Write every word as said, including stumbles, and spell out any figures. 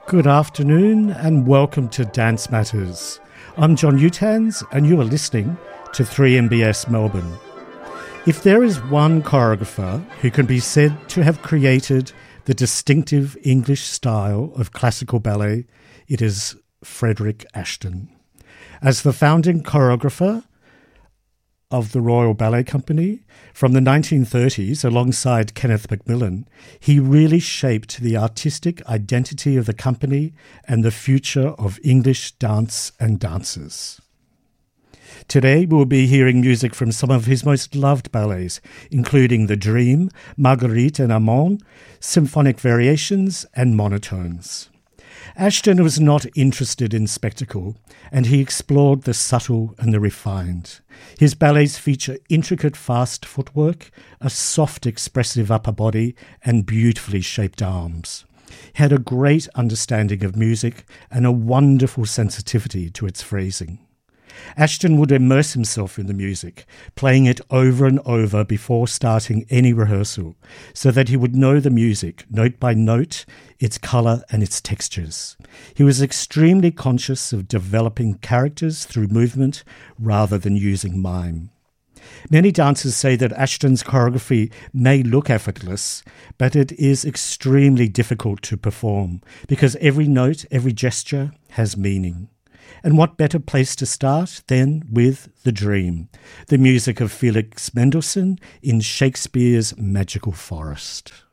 Good afternoon and welcome to Dance Matters. I'm John Utans and you are listening to three M B S Melbourne. If there is one choreographer who can be said to have created the distinctive English style of classical ballet, it is Frederick Ashton. As the founding choreographer of the Royal Ballet Company from the nineteen thirties alongside Kenneth Macmillan, he really shaped the artistic identity of the company and the future of English dance and dancers. Today we'll be hearing music from some of his most loved ballets, including The Dream, Marguerite and Armand, Symphonic Variations and Monotones. Ashton was not interested in spectacle, and he explored the subtle and the refined. His ballets feature intricate fast footwork, a soft expressive upper body, and beautifully shaped arms. He had a great understanding of music and a wonderful sensitivity to its phrasing. Ashton would immerse himself in the music, playing it over and over before starting any rehearsal, so that he would know the music, note by note, its colour and its textures. He was extremely conscious of developing characters through movement rather than using mime. Many dancers say that Ashton's choreography may look effortless, but it is extremely difficult to perform because every note, every gesture has meaning. And what better place to start than with The Dream, the music of Felix Mendelssohn in Shakespeare's Magical Forest.